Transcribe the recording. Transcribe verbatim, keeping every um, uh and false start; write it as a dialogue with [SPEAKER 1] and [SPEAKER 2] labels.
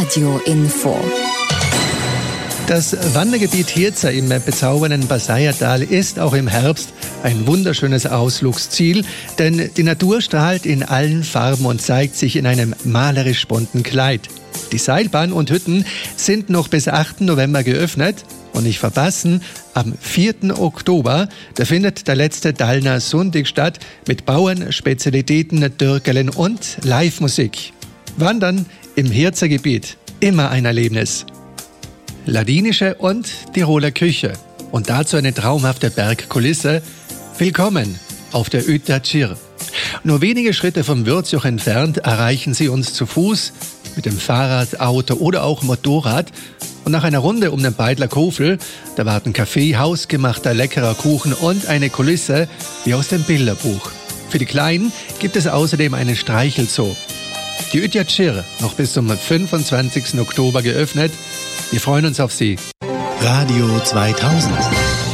[SPEAKER 1] Radio Info.
[SPEAKER 2] Das Wandergebiet Hirza im bezaubernden Basayertal ist auch im Herbst ein wunderschönes Ausflugsziel, denn die Natur strahlt in allen Farben und zeigt sich in einem malerisch bunten Kleid. Die Seilbahn und Hütten sind noch bis achten November geöffnet und nicht verpassen, am vierten Oktober, da findet der letzte Dallner Sonntag statt mit Bauernspezialitäten, Dürkelen und Live-Musik. Wandern im Hirzer Gebiet, immer ein Erlebnis. Ladinische und Tiroler Küche und dazu eine traumhafte Bergkulisse. Willkommen auf der Ütta Tschir. Nur wenige Schritte vom Würzjoch entfernt erreichen Sie uns zu Fuß, mit dem Fahrrad, Auto oder auch Motorrad. Und nach einer Runde um den Beidler Kofel, da warten Kaffee, hausgemachter leckerer Kuchen und eine Kulisse wie aus dem Bilderbuch. Für die Kleinen gibt es außerdem einen Streichelzoo. Die Ütta Tschir noch bis zum fünfundzwanzigsten Oktober geöffnet. Wir freuen uns auf Sie.
[SPEAKER 3] Radio zweitausend.